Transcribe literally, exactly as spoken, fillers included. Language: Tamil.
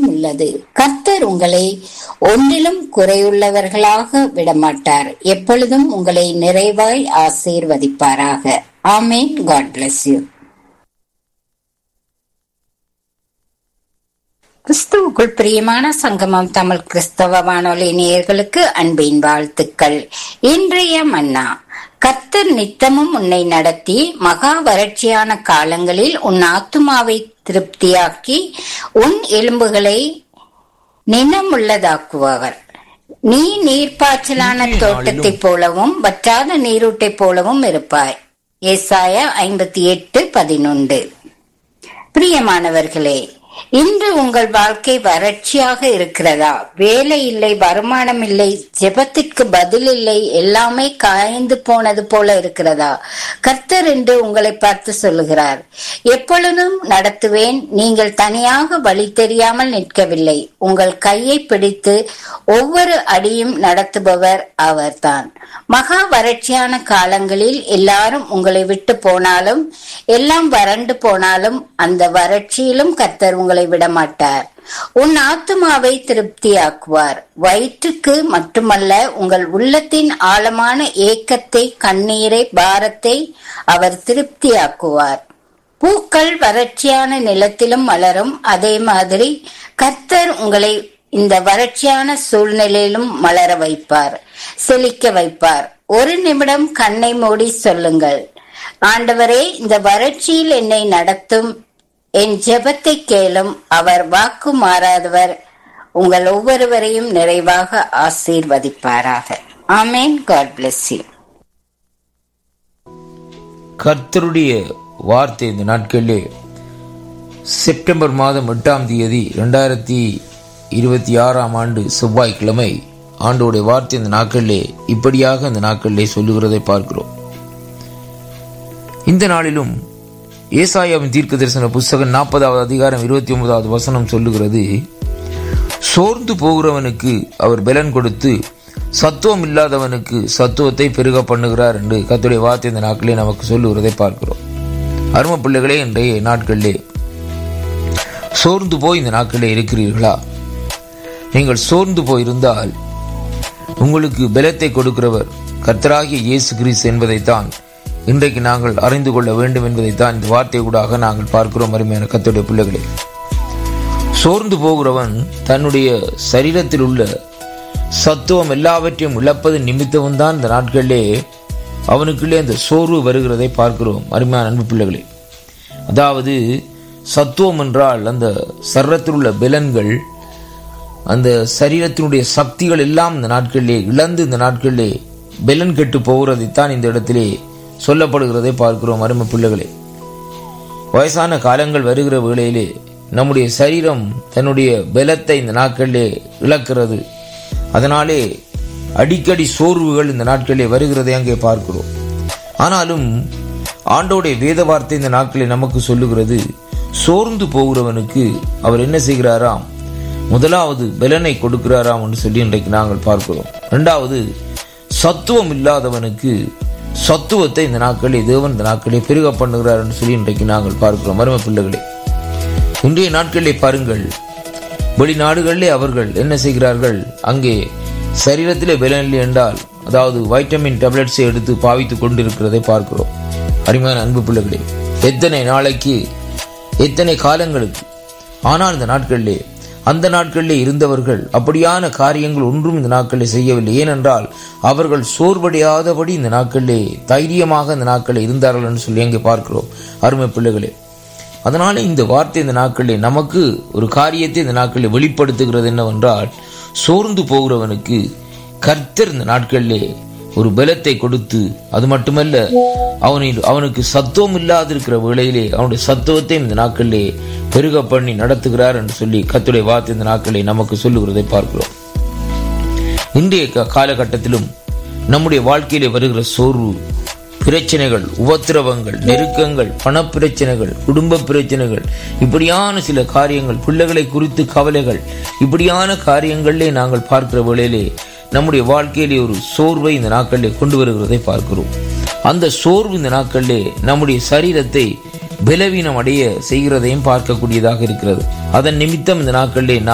உள்ளது. கர்த்தர் உங்களை ஒன்றிலும் குறையுள்ளவர்களாக விடமாட்டார். எப்பொழுதும் உங்களை நிறைவாய் ஆசீர்வதிப்பாராக. ஆமேன். God bless you. கிறிஸ்துவுக்குள் பிரியமான சங்கமம் தமிழ் கிறிஸ்தவ வானொலி நேயர்களுக்கு அன்பின் வாழ்த்துக்கள். இன்றைய மன்னா. கர்த்தர் நித்தமும் உன்னை நடத்தி மகா வறட்சியான காலங்களில் உன் ஆத்துமாவை திருப்தியாக்கி உன் எலும்புகளை நினமுள்ளதாக்குவார். நீ நீர்ப்பாய்ச்சலான தோட்டத்தைப் போலவும் வற்றாத நீரூட்டை போலவும் இருப்பாய். ஏசாயா ஐம்பத்தி எட்டு பதினொன்று. பிரியமானவர்களே, இன்று உங்கள் வாழ்க்கை வறட்சியாக இருக்கிறதா? வேலை இல்லை, வருமானம் இல்லை, ஜெபத்திற்கு பதில் இல்லை, எல்லாமே காய்ந்து போனது போல இருக்கிறதா? கர்த்தர் என்று உங்களை பார்த்து சொல்லுகிறார், எப்பொழுதும் நடத்துவேன். நீங்கள் தனியாக வழி தெரியாமல் நிற்கவில்லை. உங்கள் கையை பிடித்து ஒவ்வொரு அடியும் நடத்துபவர் அவர்தான். மகா வறட்சியான காலங்களில் எல்லாரும் உங்களை விட்டு போனாலும், எல்லாம் வறண்டு போனாலும், அந்த வறட்சியிலும் கர்த்தர் உங்களை விடமாட்டார். உன் ஆத்துமாவை திருப்தியாக்குவார். வயிற்றுக்கு மட்டுமல்ல, உங்கள் உள்ளத்தின் ஆழமான ஏக்கத்தை, கண்ணீரை, பாரத்தை அவர் திருப்தியாக்குவார். பூக்கள் வறட்சியான நிலத்திலும் மலரும். அதே மாதிரி கர்த்தர் உங்களை இந்த வறட்சியான சூழ்நிலையிலும் மலர வைப்பார், செழிக்க வைப்பார். ஒரு நிமிடம் கண்ணை மூடி சொல்லுங்கள், ஆண்டவரே, இந்த வறட்சியில் என்னை நடத்தும், என் ஜெபத்தை கேளும். அவர் வாக்கு மாறாதவர். உங்கள் ஒவ்வொருவரையும் நிறைவாக ஆசீர்வதிப்பாராக. ஆமேன். God bless you. கர்த்தருடைய வார்த்தை இந்த நாட்களிலே செப்டம்பர் மாதம் எட்டாம் தேதி இரண்டாயிரத்தி இருபத்தி ஆறாம் ஆண்டு செவ்வாய்க்கிழமை ஆண்டோடைய வார்த்தை இந்த நாட்களிலே இப்படியாக இந்த நாட்களிலே சொல்லுகிறதை பார்க்கிறோம். இந்த நாளிலும் ஏசாயாவின் தீர்க்க தரிசன புஸ்தகம் நாற்பதாவது அதிகாரம் இருபத்தி ஒன்பதாவது வசனம் சொல்லுகிறது, சோர்ந்து போகிறவனுக்கு அவர் பலன் கொடுத்து சத்துவம் இல்லாதவனுக்கு சத்துவத்தை பெருக பண்ணுகிறார் என்று கர்த்தருடைய வார்த்தை இந்த நாட்களிலே நமக்கு சொல்லுகிறதை பார்க்கிறோம். அருமை பிள்ளைகளே, இன்றைய நாட்களிலே சோர்ந்து போய் இந்த நாட்களிலே இருக்கிறீர்களா? நீங்கள் சோர்ந்து போயிருந்தால் உங்களுக்கு பலத்தை கொடுக்கிறவர் கர்த்தராகிய இயேசு கிறிஸ்து என்பதைத்தான் இன்றைக்கு நாங்கள் அறிந்து கொள்ள வேண்டும் என்பதைத்தான் இந்த வார்த்தை கூடாக நாங்கள் பார்க்கிறோம். அருமையான கர்த்தருடைய பிள்ளைகளே, சோர்ந்து போகிறவன் தன்னுடைய சரீரத்தில் உள்ள சத்துவம் எல்லாவற்றையும் இழப்பது நிமித்தமும் தான் இந்த நாட்களிலே அவனுக்குள்ளே அந்த சோர்வு வருகிறதை பார்க்கிறோம். அருமையான அன்பு பிள்ளைகளே, அதாவது சத்துவம் என்றால் அந்த சரீரத்தில் உள்ள பலன்கள், அந்த சரீரத்தினுடைய சக்திகள் எல்லாம் இந்த நாட்களிலே இழந்து இந்த நாட்களிலே பலன் கெட்டு போகிறதைத்தான் இந்த இடத்திலே சொல்லப்படுகிறதை பார்க்கிறோம். அருமை பிள்ளைகளே, வயசான காலங்கள் வருகிற வேளையிலே நம்முடைய சரீரம் தன்னுடைய பலத்தை இந்த நாட்களிலே இழக்கிறது. அதனாலே அடிக்கடி சோர்வுகள் இந்த நாட்களிலே வருகிறதை அங்கே பார்க்கிறோம். ஆனாலும் ஆண்டோடைய வேத வார்த்தை இந்த நாட்களில் நமக்கு சொல்லுகிறது, சோர்ந்து போகிறவனுக்கு அவர் என்ன செய்கிறாராம்? முதலாவது பலனை கொடுக்கிறாராம் என்று சொல்லி இன்றைக்கு நாங்கள் பார்க்கிறோம். இரண்டாவது, சத்துவம் இல்லாதவனுக்கு சத்துவத்தை இந்த நாட்களில் தேவன் இந்த நாட்களில் பெருக பண்ணுகிறார் என்று சொல்லி இன்றைக்கு நாங்கள் பார்க்கிறோம். அருமை பிள்ளைகளே, இன்றைய நாட்களிலே பாருங்கள், வெளிநாடுகளிலே அவர்கள் என்ன செய்கிறார்கள்? அங்கே சரீரத்திலே பலன் இல்லை என்றால், அதாவது வைட்டமின் டேப்லெட்ஸை எடுத்து பாவித்துக் கொண்டிருக்கிறதை பார்க்கிறோம். அருமையான அன்பு பிள்ளைகளே, எத்தனை நாளைக்கு, எத்தனை காலங்களுக்கு. ஆனால் இந்த நாட்களிலே, அந்த நாட்களிலே இருந்தவர்கள் அப்படியான காரியங்கள் ஒன்றும் இந்த நாட்களில் செய்யவில்லை. ஏனென்றால் அவர்கள் சோர்வடையாதபடி இந்த நாட்களிலே தைரியமாக இந்த நாட்களில் இருந்தார்கள் என்று சொல்லி அங்கே பார்க்கிறோம். அருமை பிள்ளைகளே, அதனால இந்த வார்த்தை இந்த நாட்களிலே நமக்கு ஒரு காரியத்தை இந்த நாட்களில் வெளிப்படுத்துகிறது. என்னவென்றால், சோர்ந்து போகிறவனுக்கு கர்த்தர் இந்த நாட்களிலே ஒரு பலத்தை கொடுத்து, அது மட்டுமல்ல, அவனில் அவனுக்கு சத்துவம் இல்லாதிருக்கிற வேளையிலே அவனுடைய சத்துவத்தை இந்த நாட்களிலே பெருக பண்ணி நடத்துகிறார் என்று சொல்லி கர்த்தருடைய வார்த்தை இந்த நாட்களிலே நமக்கு சொல்லுகிறதை பார்க்கிறோம். இன்றைய காலகட்டத்திலும் நம்முடைய வாழ்க்கையிலே வருகிற சோர்வு, பிரச்சனைகள், உபத்திரவங்கள், நெருக்கங்கள், பண பிரச்சனைகள், குடும்ப பிரச்சனைகள், இப்படியான சில காரியங்கள், பிள்ளைகளை குறித்து கவலைகள், இப்படியான காரியங்களிலே நாங்கள் பார்க்கிற வேளையிலே நம்முடைய வாழ்க்கையிலே ஒரு சோர்வை இந்த நாட்களிலே கொண்டு வருகிறதை பார்க்கிறோம். அந்த சோர்வு இந்த நாட்களிலே நம்முடைய சரீரத்தை பலவீனம் அடைய செய்கிறதையும் பார்க்கக்கூடியதாக இருக்கிறது. அதன் நிமித்தம் இந்த நாட்களிலே